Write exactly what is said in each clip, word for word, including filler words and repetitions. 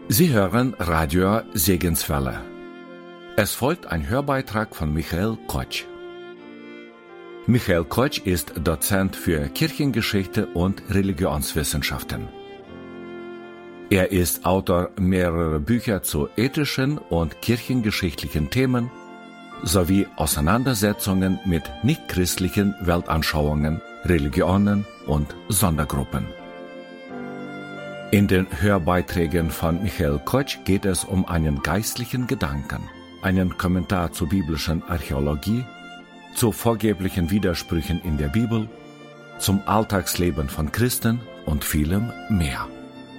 Sie hören Radio Segenswelle. Es folgt ein Hörbeitrag von Michael Kotsch. Michael Kotsch ist Dozent für Kirchengeschichte und Religionswissenschaften. Er ist Autor mehrerer Bücher zu ethischen und kirchengeschichtlichen Themen sowie Auseinandersetzungen mit nichtchristlichen Weltanschauungen, Religionen und Sondergruppen. In den Hörbeiträgen von Michael Kotsch geht es um einen geistlichen Gedanken, einen Kommentar zur biblischen Archäologie, zu vorgeblichen Widersprüchen in der Bibel, zum Alltagsleben von Christen und vielem mehr.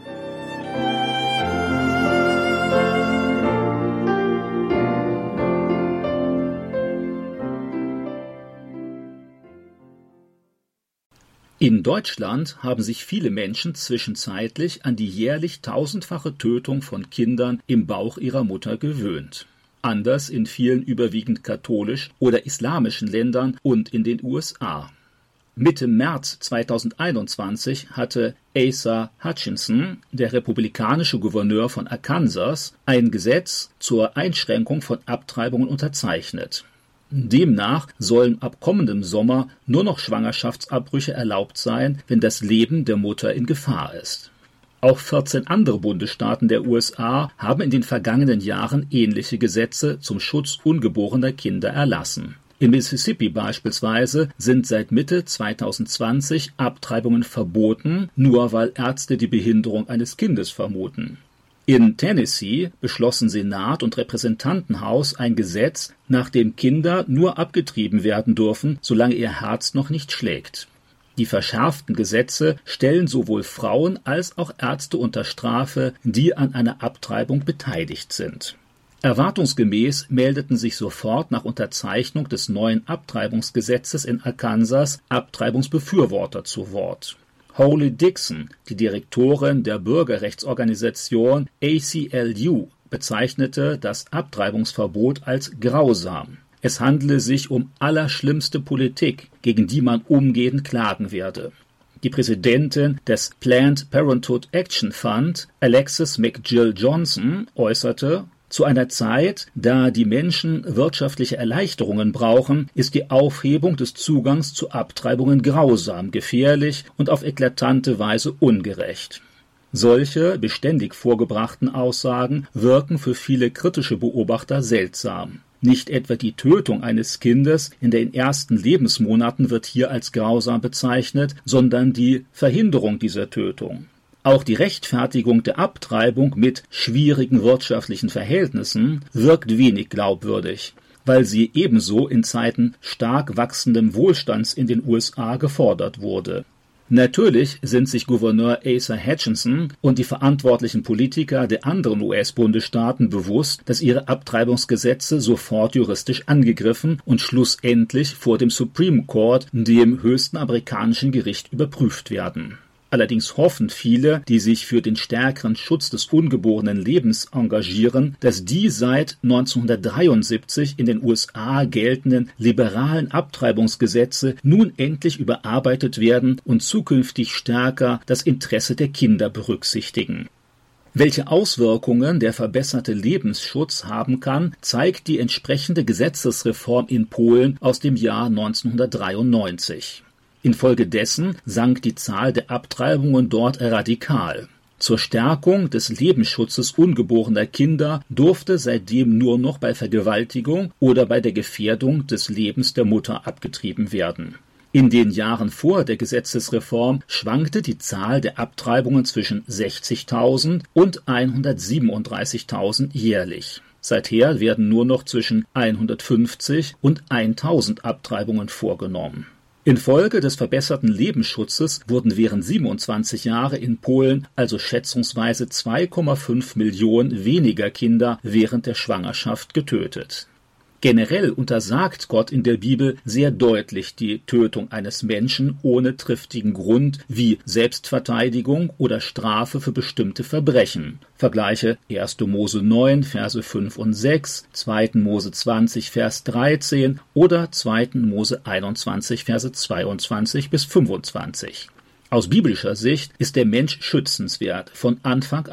In Deutschland haben sich viele Menschen zwischenzeitlich an die jährlich tausendfache Tötung von Kindern im Bauch ihrer Mutter gewöhnt. Anders in vielen überwiegend katholisch oder islamischen Ländern und in den U S A. Mitte März zweitausendeinundzwanzig hatte Asa Hutchinson, der republikanische Gouverneur von Arkansas, ein Gesetz zur Einschränkung von Abtreibungen unterzeichnet. Demnach sollen ab kommendem Sommer nur noch Schwangerschaftsabbrüche erlaubt sein, wenn das Leben der Mutter in Gefahr ist. Auch vierzehn andere Bundesstaaten der U S A haben in den vergangenen Jahren ähnliche Gesetze zum Schutz ungeborener Kinder erlassen. In Mississippi beispielsweise sind seit Mitte zweitausendzwanzig Abtreibungen verboten, nur weil Ärzte die Behinderung eines Kindes vermuten. In Tennessee beschlossen Senat und Repräsentantenhaus ein Gesetz, nach dem Kinder nur abgetrieben werden dürfen, solange ihr Herz noch nicht schlägt. Die verschärften Gesetze stellen sowohl Frauen als auch Ärzte unter Strafe, die an einer Abtreibung beteiligt sind. Erwartungsgemäß meldeten sich sofort nach Unterzeichnung des neuen Abtreibungsgesetzes in Arkansas Abtreibungsbefürworter zu Wort. Holly Dixon, die Direktorin der Bürgerrechtsorganisation A C L U, bezeichnete das Abtreibungsverbot als grausam. Es handele sich um allerschlimmste Politik, gegen die man umgehend klagen werde. Die Präsidentin des Planned Parenthood Action Fund, Alexis McGill Johnson, äußerte: Zu einer Zeit, da die Menschen wirtschaftliche Erleichterungen brauchen, ist die Aufhebung des Zugangs zu Abtreibungen grausam, gefährlich und auf eklatante Weise ungerecht. Solche beständig vorgebrachten Aussagen wirken für viele kritische Beobachter seltsam. Nicht etwa die Tötung eines Kindes in den ersten Lebensmonaten wird hier als grausam bezeichnet, sondern die Verhinderung dieser Tötung. Auch die Rechtfertigung der Abtreibung mit schwierigen wirtschaftlichen Verhältnissen wirkt wenig glaubwürdig, weil sie ebenso in Zeiten stark wachsendem Wohlstands in den U S A gefordert wurde. Natürlich sind sich Gouverneur Asa Hutchinson und die verantwortlichen Politiker der anderen U S-Bundesstaaten bewusst, dass ihre Abtreibungsgesetze sofort juristisch angegriffen und schlussendlich vor dem Supreme Court, dem höchsten amerikanischen Gericht, überprüft werden. Allerdings hoffen viele, die sich für den stärkeren Schutz des ungeborenen Lebens engagieren, dass die seit neunzehnhundertdreiundsiebzig in den U S A geltenden liberalen Abtreibungsgesetze nun endlich überarbeitet werden und zukünftig stärker das Interesse der Kinder berücksichtigen. Welche Auswirkungen der verbesserte Lebensschutz haben kann, zeigt die entsprechende Gesetzesreform in Polen aus dem Jahr neunzehnhundertdreiundneunzig. Infolgedessen sank die Zahl der Abtreibungen dort radikal. Zur Stärkung des Lebensschutzes ungeborener Kinder durfte seitdem nur noch bei Vergewaltigung oder bei der Gefährdung des Lebens der Mutter abgetrieben werden. In den Jahren vor der Gesetzesreform schwankte die Zahl der Abtreibungen zwischen sechzigtausend und hundertsiebenunddreißigtausend jährlich. Seither werden nur noch zwischen hundertfünfzig und tausend Abtreibungen vorgenommen. Infolge des verbesserten Lebensschutzes wurden während siebenundzwanzig Jahre in Polen also schätzungsweise zwei Komma fünf Millionen weniger Kinder während der Schwangerschaft getötet. Generell untersagt Gott in der Bibel sehr deutlich die Tötung eines Menschen ohne triftigen Grund wie Selbstverteidigung oder Strafe für bestimmte Verbrechen. Vergleiche erster Mose neun, Verse fünf und sechs, zweiter Mose zwanzig, Vers dreizehn oder zweiter Mose einundzwanzig, Verse zweiundzwanzig bis fünfundzwanzig. Aus biblischer Sicht ist der Mensch schützenswert von Anfang an.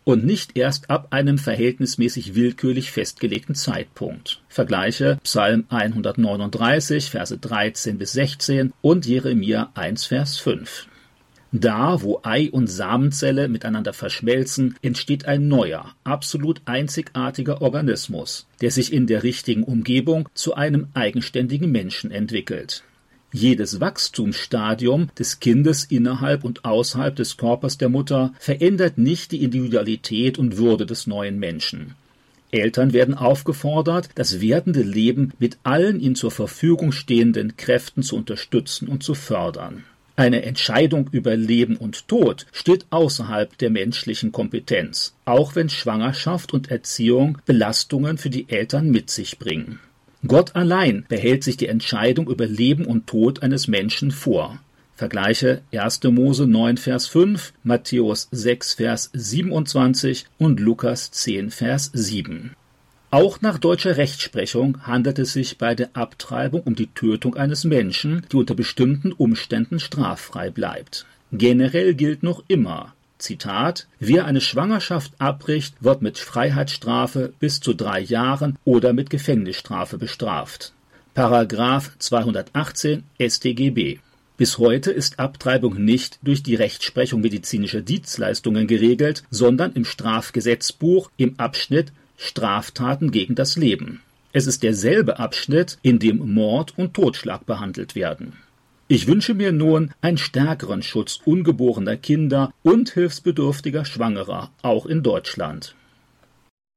und nicht erst ab einem verhältnismäßig willkürlich festgelegten Zeitpunkt. Vergleiche Psalm hundertneununddreißig, Verse dreizehn bis sechzehn und Jeremia eins, Vers fünf. Da, wo Ei und Samenzelle miteinander verschmelzen, entsteht ein neuer, absolut einzigartiger Organismus, der sich in der richtigen Umgebung zu einem eigenständigen Menschen entwickelt. Jedes Wachstumsstadium des Kindes innerhalb und außerhalb des Körpers der Mutter verändert nicht die Individualität und Würde des neuen Menschen. Eltern werden aufgefordert, das werdende Leben mit allen ihnen zur Verfügung stehenden Kräften zu unterstützen und zu fördern. Eine Entscheidung über Leben und Tod steht außerhalb der menschlichen Kompetenz, auch wenn Schwangerschaft und Erziehung Belastungen für die Eltern mit sich bringen. Gott allein behält sich die Entscheidung über Leben und Tod eines Menschen vor. Vergleiche erster Mose neun, Vers fünf, Matthäus sechs, Vers siebenundzwanzig und Lukas zehn, Vers sieben. Auch nach deutscher Rechtsprechung handelt es sich bei der Abtreibung um die Tötung eines Menschen, die unter bestimmten Umständen straffrei bleibt. Generell gilt noch immer, Zitat, wer eine Schwangerschaft abbricht, wird mit Freiheitsstrafe bis zu drei Jahren oder mit Gefängnisstrafe bestraft. Paragraph zweihundertachtzehn S t G B. Bis heute ist Abtreibung nicht durch die Rechtsprechung medizinischer Dienstleistungen geregelt, sondern im Strafgesetzbuch im Abschnitt Straftaten gegen das Leben. Es ist derselbe Abschnitt, in dem Mord und Totschlag behandelt werden. Ich wünsche mir nun einen stärkeren Schutz ungeborener Kinder und hilfsbedürftiger Schwangerer, auch in Deutschland.